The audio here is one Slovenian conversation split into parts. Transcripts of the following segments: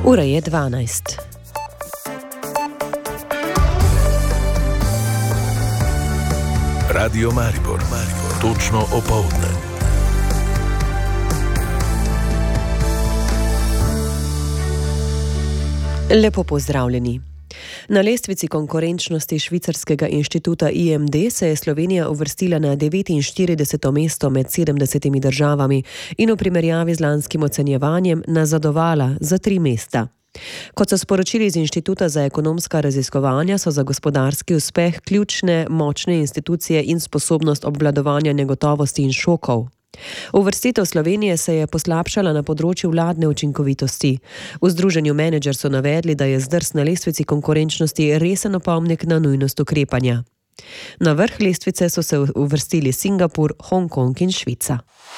Ura je 12. Radio Maribor. Točno opoldne. Lepo pozdravljeni. Na lestvici konkurenčnosti švicarskega inštituta IMD se je Slovenija uvrstila na 49. mesto med 70 državami in v primerjavi z lanskim ocenjevanjem nazadovala za 3 mesta. Kot so sporočili iz Inštituta za ekonomska raziskovanja, so za gospodarski uspeh ključne močne institucije in sposobnost obvladovanja negotovosti in šokov. Uvrstitev Slovenije se je poslabšala na področju vladne učinkovitosti. V Združenju Menedžer so navedli, da je zdrs na lestvici konkurenčnosti resen opomnik na nujnost ukrepanja. Na vrh lestvice so se uvrstili Singapur, Hongkong in Švica.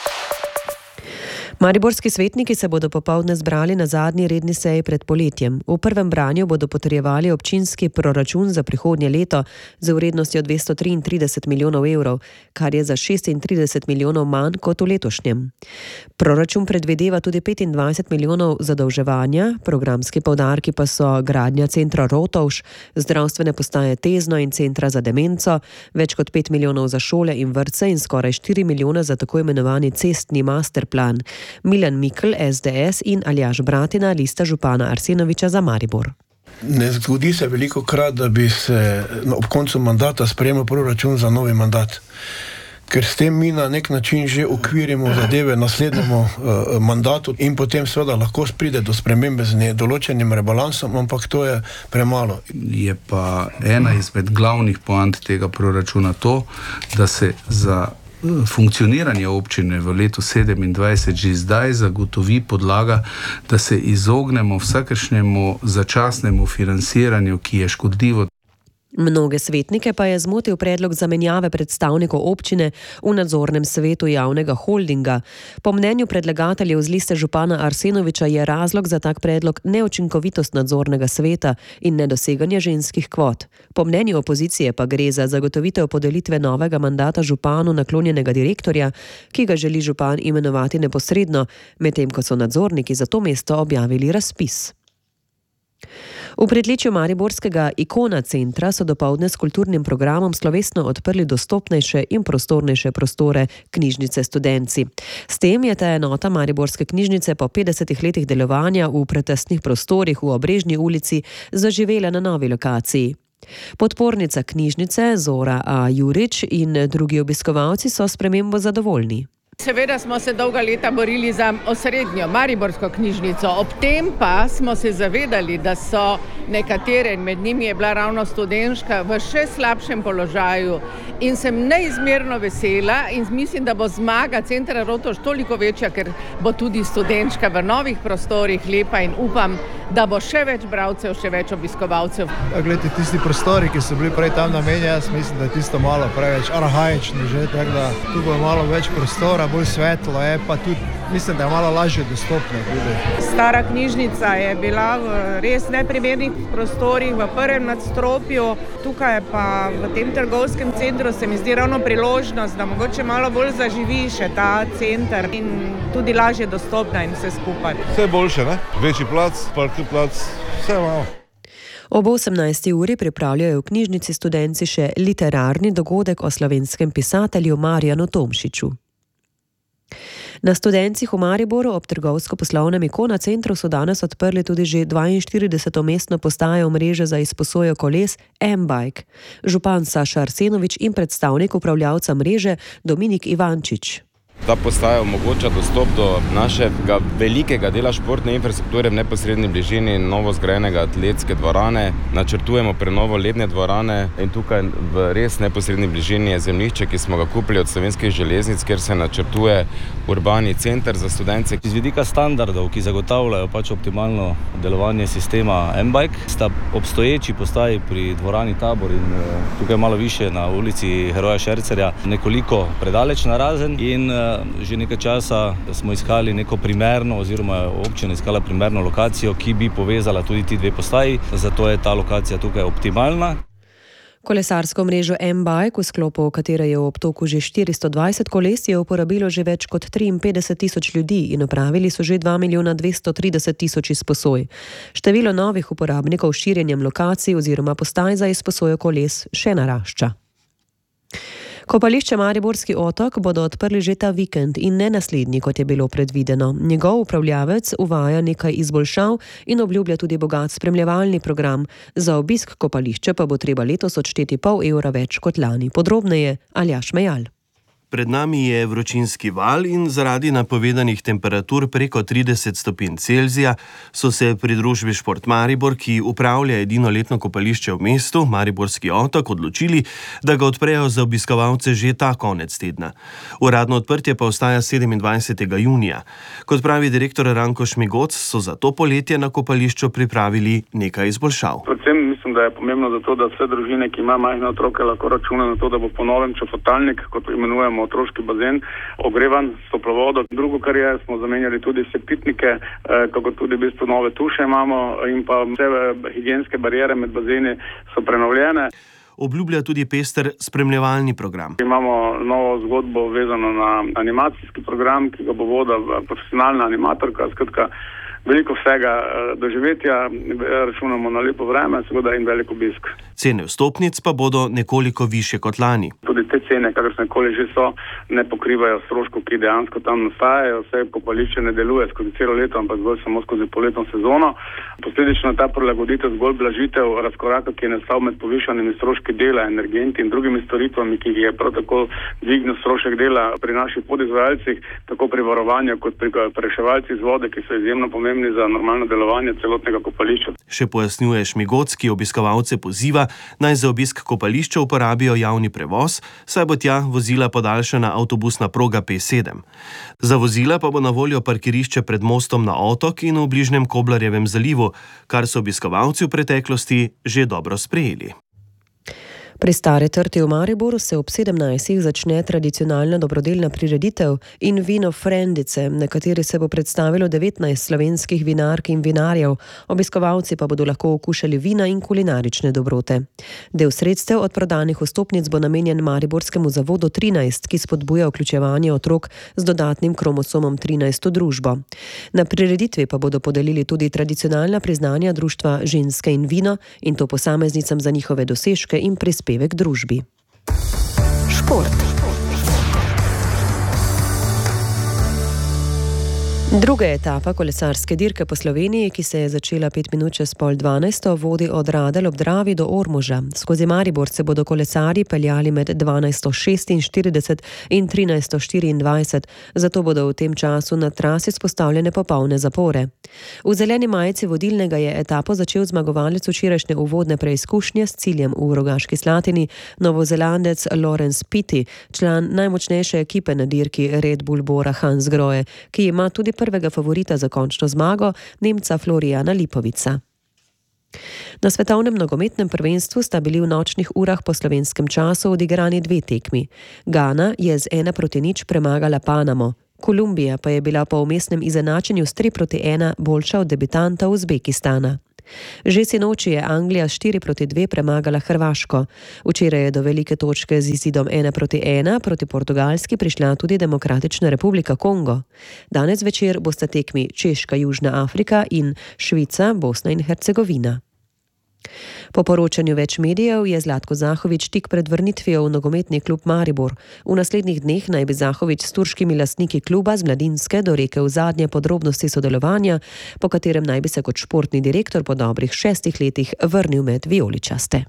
Mariborski svetniki se bodo popoldne zbrali na zadnji redni seji pred poletjem. V prvem branju bodo potrjevali občinski proračun za prihodnje leto z vrednostjo 233 milijonov evrov, kar je za 36 milijonov manj kot v letošnjem. Proračun predvideva tudi 25 milijonov zadolževanja, programski poudarki pa so gradnja centra Rotovž, zdravstvene postaje Tezno in centra za demenco, več kot 5 milijonov za šole in vrtce in skoraj 4 milijone za tako imenovani cestni masterplan. Milan Mikl, SDS in Aljaž Bratina, lista župana Arsenoviča za Maribor. Ne zgodi se veliko krat, da bi se ob koncu mandata sprejemal proračun za novi mandat, ker s tem mi na nek način že okvirimo zadeve naslednjemu mandatu in potem seveda lahko pride do spremembe z nedoločenim rebalansom, ampak to je premalo. Je pa ena izmed glavnih poant tega proračuna to, da se za funkcioniranje občine v letu 27 že zdaj zagotovi podlaga, da se izognemo vsakršnemu začasnemu financiranju, ki je škodljivo. Mnoge svetnike pa je zmotil predlog zamenjave predstavnikov občine v nadzornem svetu javnega holdinga. Po mnenju predlagateljev z liste župana Arsenoviča je razlog za tak predlog neučinkovitost nadzornega sveta in nedoseganje ženskih kvot. Po mnenju opozicije pa gre za zagotovitev podelitve novega mandata županu naklonjenega direktorja, ki ga želi župan imenovati neposredno, medtem ko so nadzorniki za to mesto objavili razpis. V pritličju mariborskega Ikona centra so dopoldne s kulturnim programom slovesno odprli dostopnejše in prostornejše prostore knjižnice Studenci. S tem je ta enota mariborske knjižnice po 50 letih delovanja v pretesnih prostorih v Obrežni ulici zaživela na novi lokaciji. Podpornica knjižnice Zora A. Jurič in drugi obiskovalci so s spremembo zadovoljni. Seveda smo se dolga leta borili za osrednjo mariborsko knjižnico, ob tem pa smo se zavedali, da so nekatere, med njimi je bila ravno Studenška, v še slabšem položaju in sem neizmerno vesela in mislim, da bo zmaga centra Rotovž toliko večja, ker bo tudi Studenška v novih prostorih lepa in upam, da bo še več bralcev, še več obiskovalcev. Glejte, tisti prostori, ki so bili prej tam namenjeni, jaz mislim, da je tisto malo preveč arhaični že, tako da tu bo malo več prostora, bolj svetlo je, pa tudi mislim, da je malo lažje dostopno tudi. Stara knjižnica je bila v res neprimernih prostorih v prvem nadstropju, tukaj pa v tem trgovskem centru se mi zdi ravno priložnost, da mogoče malo bolj zaživi še ta center in tudi lažje dostopna in vse skupaj. Vse boljše, ne? Večji plac, parkir plac, vse malo. Ob 18. uri pripravljajo v knjižnici Studenci še literarni dogodek o slovenskem pisatelju Marjanu Tomšiču. Na Studencih v Mariboru ob trgovsko-poslovnem Ikona centru so danes odprli tudi že 42. mestno postajo mreže za izposojo koles M-Bike. Župan Saša Arsenovič in predstavnik upravljavca mreže Dominik Ivančič. Ta postaja omogoča dostop do našega velikega dela športne infrastrukture v neposredni bližini novo zgrajenega atletske dvorane. Načrtujemo prenovo ledne dvorane in tukaj v res neposredni bližini je zemljišče, ki smo ga kupili od Slovenskih železnic, kjer se načrtuje urbani center za Studence. Iz vidika standardov, ki zagotavljajo optimalno delovanje sistema M-Bike, sta obstoječi postaji pri dvorani Tabor in tukaj malo više na ulici Heroja Šercerja nekoliko predaleč narazen in že nekaj časa smo iskali neko primerno oziroma občina iskala primerno lokacijo, ki bi povezala tudi ti dve postaji, zato je ta lokacija tukaj optimalna. Kolesarsko mrežo M-Bike, v sklopu katere je v obtoku že 420 koles, je uporabilo že več kot 53 000 ljudi in opravili so že 2.230.000 izposoj. Število novih uporabnikov s širjenjem lokacij oziroma postaj za izposojo koles še narašča. Kopališče Mariborski otok bodo odprli že ta vikend in ne naslednji, kot je bilo predvideno. Njegov upravljavec uvaja nekaj izboljšav in obljublja tudi bogat spremljevalni program. Za obisk kopališča pa bo treba letos odšteti €0,5 več kot lani. Podrobneje Aljaž Mejal. Pred nami je vročinski val in zaradi napovedanih temperatur preko 30 stopinj Celzija so se pri družbi Šport Maribor, ki upravlja edino letno kopališče v mestu, Mariborski otok, odločili, da ga odprejo za obiskovalce že ta konec tedna. Uradno odprtje pa ostaja 27. junija. Kot pravi direktor Ranko Šmigoc, so za to poletje na kopališču pripravili nekaj izboljšav. Predvsem mislim, da je pomembno zato, da vse družine, ki imajo majhne otroke, lahko računajo na to, da bo po novem čofotalnik, kot imenujemo otroški bazen, ogrevan s toplo vodo. Drugo, kar je, smo zamenjali tudi vse pitnike, kako tudi v bistvu nove tuše imamo in pa vse higienske barijere med bazeni so prenovljene. Obljublja tudi pester spremljevalni program. Imamo novo zgodbo vezano na animacijski program, ki ga bo vodila profesionalna animatorka, skratka veliko vsega doživetja, računamo na lepo vreme, seveda in velik obisk. Cene vstopnic pa bodo nekoliko višje kot lani. Tudi te cene, kakršne koli že so, ne pokrivajo stroškov, ki dejansko tam nastajajo. Vse kopališče ne deluje skozi celo leto, ampak zgolj samo skozi poletno sezono. Posledično ta prilagoditev zgolj blažitev razkoraka, ki je nastal med povišanimi stroški dela, energenti in drugimi storitvami, ki je prav tako dvignil strošek dela pri naših podizvajalcih, tako pri varovanju kot pri reševalcih z vode, ki so izjemno pomembni za normalno delovanje celotnega kopališča. Še pojasnjuje Šmigoc, ki obiskovalce poziva, naj za obisk kopališča uporabijo javni prevoz, saj bo tja vozila podaljšana avtobusna proga P7. Za vozila pa bo na voljo parkirišče pred mostom na otok in v bližnjem Koblarjevem zalivu, kar so obiskovalci v preteklosti že dobro sprejeli. Pri Stari trti v Mariboru se ob 17. začne tradicionalna dobrodelna prireditev in vino Frendice, na kateri se bo predstavilo 19 slovenskih vinark in vinarjev, obiskovalci pa bodo lahko okušali vina in kulinarične dobrote. Del sredstev od prodanih vstopnic bo namenjen Mariborskemu zavodu 13, ki spodbuja vključevanje otrok z dodatnim kromosomom 13 v družbo. Na prireditvi pa bodo podelili tudi tradicionalna priznanja društva Ženske in vino, in to posameznicam za njihove dosežke in prispevke k družbi. Šport. Druga etapa kolesarske dirke po Sloveniji, ki se je začela 5 minut čez 11:30, vodi od Radelj ob Dravi do Ormoža. Skozi Maribor se bodo kolesarji peljali med 12:46 in 13:24, zato bodo v tem času na trasi vzpostavljene popolne zapore. V zeleni majici vodilnega je etapo začel zmagovalec včerajšnje uvodne preizkušnje s ciljem v Rogaški Slatini, Novozelandec Laurens Pitti, član najmočnejše ekipe na dirki Red Bull Bora Hansgrohe, ki ima tudi prvega favorita za končno zmago, Nemca Florijana Lipovica. Na svetovnem nogometnem prvenstvu sta bili v nočnih urah po slovenskem času odigrani 2 tekmi. Gana je z 1:0 premagala Panamo. Kolumbija pa je bila po vmesnem izenačenju s 3:1 boljša od debitanta Uzbekistana. Že sinoči je Anglija s 4:2 premagala Hrvaško. Včeraj je do velike točke z izidom 1:1 proti Portugalski prišla tudi Demokratična republika Kongo. Danes večer bosta tekmi Češka, Južna Afrika in Švica, Bosna in Hercegovina. Po poročanju več medijev je Zlatko Zahović tik pred vrnitvijo v nogometni klub Maribor. V naslednjih dneh naj bi Zahović s turškimi lastniki kluba z Mladinske dorekel zadnje podrobnosti sodelovanja, po katerem naj bi se kot športni direktor po dobrih 6 letih vrnil med vijoličaste.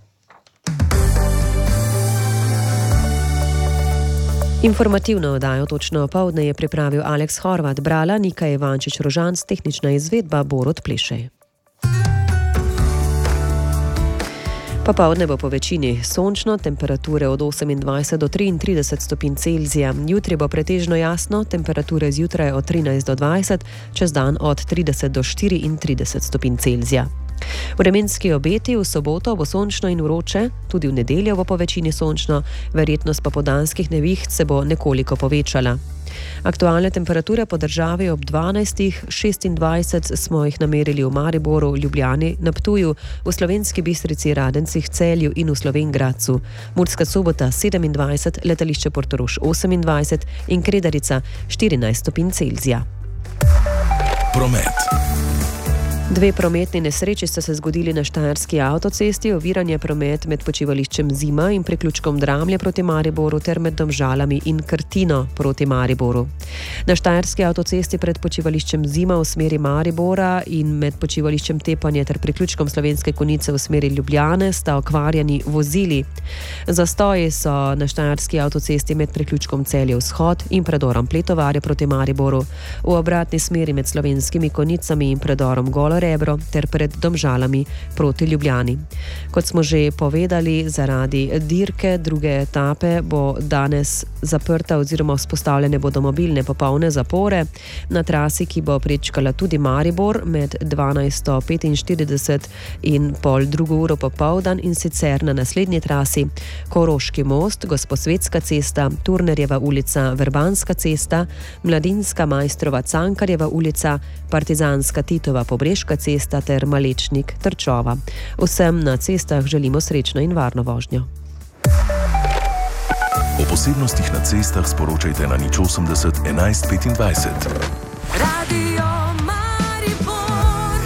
Informativno oddajo točno opoldne je pripravil Aleks Horvat, brala Nika Ivančič-Rožanc, tehnična izvedba Borut Plešej. Popoldne bo po večini sončno, temperature od 28 do 33 stopinj Celzija. Jutri bo pretežno jasno, temperature zjutraj od 13 do 20, čez dan od 30 do 34 stopinj Celzija. Vremenski obeti: v soboto bo sončno in vroče, tudi v nedeljo bo po večini sončno, verjetnost popoldanskih neviht se bo nekoliko povečala. Aktualne temperature po državi ob 12:26 smo jih namerili v Mariboru, Ljubljani, na Ptuju, v Slovenski Bistrici, Radencih, Celju in v Slovenj Gradcu. Murska Sobota 27, letališče Portorož 28 in Kredarica 14 stopinj Celzija. Promet. Dve prometni nesreči sta se zgodili na štajerski avtocesti, oviran je promet med počivališčem Zima in priključkom Dramlje proti Mariboru ter med Domžalami in Krtino proti Mariboru. Na štajerski avtocesti pred počivališčem Zima v smeri Maribora in med počivališčem Tepanje ter priključkom Slovenske Konjice v smeri Ljubljane sta okvarjeni vozili. Zastoji so na štajerski avtocesti med priključkom Celje Vzhod in predorom Pletovarje proti Mariboru, v obratni smeri med Slovenskimi Konjicami in predorom Golo Rebro ter pred Domžalami proti Ljubljani. Kot smo že povedali, zaradi dirke druge etape bo danes zaprta oziroma vzpostavljene bodo mobilne popolne zapore na trasi, ki bo prečkala tudi Maribor med 12:45 in pol drugo uro popoldan, in sicer na naslednji trasi: Koroški most, Gosposvetska cesta, Turnerjeva ulica, Verbanska cesta, Mladinska Majstrova Cankarjeva ulica, Partizanska Titova Pobreška cesta ter Malečnik Trčova. Vsem na cestah želimo srečno in varno vožnjo. O posebnostih na cestah sporočajte na 080 11 25. Radio Maribor.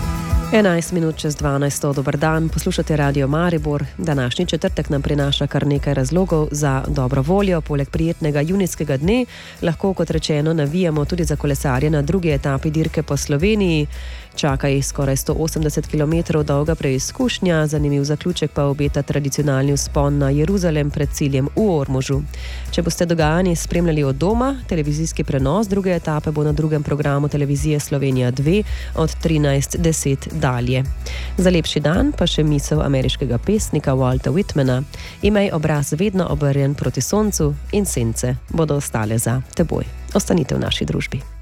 11:11, dober dan, poslušate Radio Maribor. Današnji četrtek nam prinaša kar nekaj razlogov za dobro voljo. Poleg prijetnega junijskega dne lahko, kot rečeno, navijamo tudi za kolesarje na drugi etapi dirke po Sloveniji. Čaka jih skoraj 180 km dolga preizkušnja, zanimiv zaključek pa obeta tradicionalni vzpon na Jeruzalem pred ciljem v Ormožu. Če boste dogajanje spremljali od doma, televizijski prenos druge etape bo na drugem programu televizije Slovenija 2 od 13:10 dalje. Za lepši dan pa še misel ameriškega pesnika Walta Whitmana: imej obraz vedno obrnjen proti soncu in sence bodo ostale za teboj. Ostanite v naši družbi.